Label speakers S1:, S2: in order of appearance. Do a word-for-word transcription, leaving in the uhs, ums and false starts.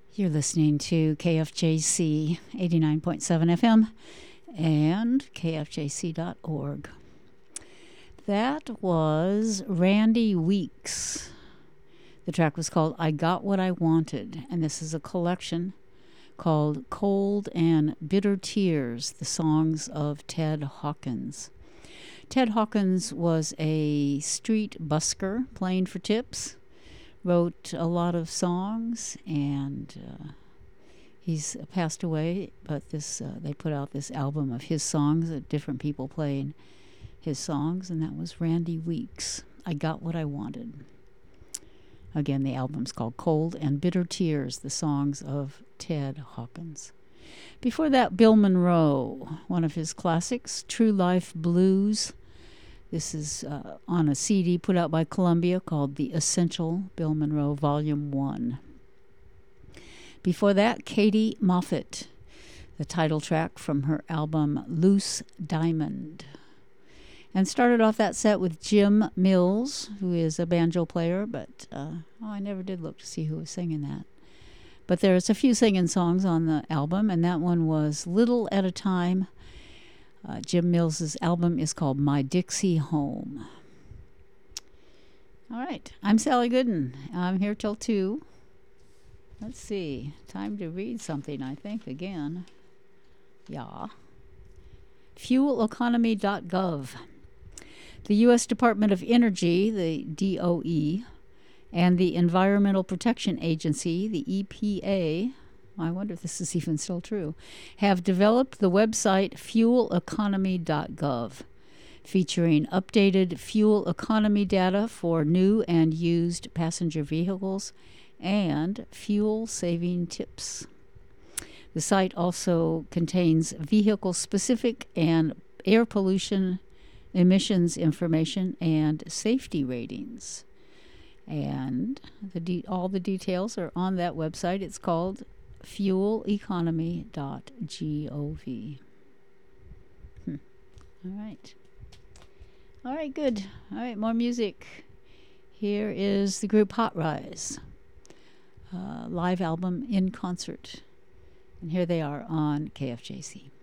S1: You're listening to K F J C eighty-nine point seven F M and K F J C dot org. That was Randy Weeks. The track was called I Got What I Wanted, and this is a collection called Cold and Bitter Tears, the songs of Ted Hawkins. Ted Hawkins was a street busker playing for tips, wrote a lot of songs, and uh, he's passed away, but this uh, they put out this album of his songs, uh, different people playing his songs, and that was Randy Weeks. I Got What I Wanted. Again, the album's called Cold and Bitter Tears, the songs of Ted Hawkins. Before that, Bill Monroe, one of his classics, True Life Blues. This is uh, on a C D put out by Columbia called The Essential Bill Monroe Volume one. Before that, Katie Moffett, the title track from her album Loose Diamond. And started off that set with Jim Mills, who is a banjo player, but uh, oh, I never did look to see who was singing that. But there's a few singing songs on the album, and that one was Little at a Time. Uh, Jim Mills's album is called My Dixie Home. All right, I'm Sally Gooden. I'm here till two. Let's see, time to read something, I think, again. Yeah. fuel economy dot gov. The U S Department of Energy, the D O E, and the Environmental Protection Agency, the E P A, I wonder if this is even still true, have developed the website fuel economy dot gov, featuring updated fuel economy data for new and used passenger vehicles and fuel-saving tips. The site also contains vehicle-specific and air pollution emissions information and safety ratings. And the de- all the details are on that website. It's called fuel economy dot gov. Hmm. All right. All right, good. All right, more music. Here is the group Hot Rise, uh, live album In Concert. And here they are on K F J C.